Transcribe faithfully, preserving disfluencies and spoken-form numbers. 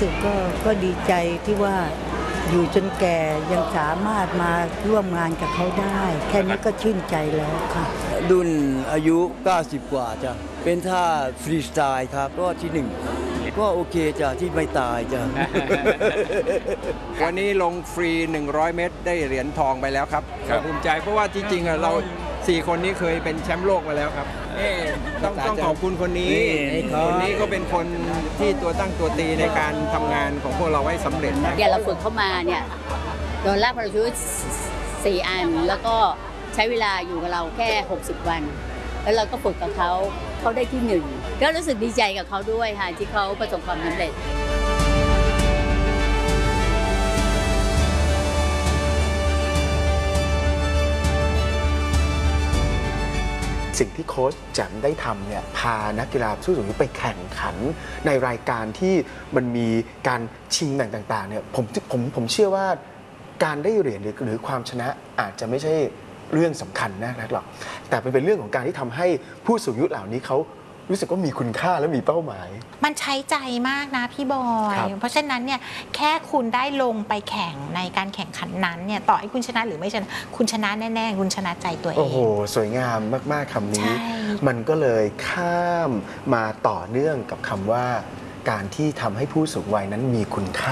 สึกก็ก็ดีใจที่ว่าอยู่จนแก่ยังสามารถมาร่วมงานกับเขาได้ แค่นี้ก็ชื่นใจแล้วค่ะรุ่นอายุเก้าสิบกว่าจ้ะเป็นท่าฟรีสไตล์ครับก็ที่หนึ่งก็โอเคจ้ะที่ไม่ตายจ้ะวันนี้ลงฟรีหนึ่งร้อยเมตรได้เหรียญทองไปแล้วครับภูมิใจเพราะว่าจริงๆเราสี่คนนี้เคยเป็นแชมป์โลกมาแล้วครับต้องต้องขอบคุณคนนี้คนนี้ก็เป็นคนที่ตัวตั้งตัวตีในการทำงานของพวกเราไว้สำเร็จอย่างเราฝึกเข้ามาเนี่ยโดนลากพาราชูทสี่อันแล้วก็ใช้เวลาอยู่กับเราแค่หกสิบวันแล้วเราก็ฝึกกับเขาเขาได้ที่หนึ่งก็รู้สึกดีใจกับเขาด้วยค่ะที่เขาประสบความสำเร็จสิ่งที่โค้ชแจ่มได้ทำเนี่ยพานักกีฬาผู้สูงอายุไปแข่งขันในรายการที่มันมีการชิงต่างๆเนี่ยผมผมผมเชื่อว่าการได้เหรียญหรือหรือความชนะอาจจะไม่ใช่เรื่องสำคัญนักหรอกแต่เป็นเรื่องของการที่ทำให้ผู้สูงอายุเหล่านี้เขารู้สึกว่ามีคุณค่าและมีเป้าหมายมันใช้ใจมากนะพี่บอยเพราะฉะนั้นเนี่ยแค่คุณได้ลงไปแข่งในการแข่งขันนั้นเนี่ยต่อให้คุณชนะหรือไม่ชนะคุณชนะแน่ๆคุณชนะใจตัวเองโอ้โหสวยงามมากๆคำนี้มันก็เลยข้ามมาต่อเนื่องกับคำว่าการที่ทำให้ผู้สูงวัยนั้นมีคุณค่า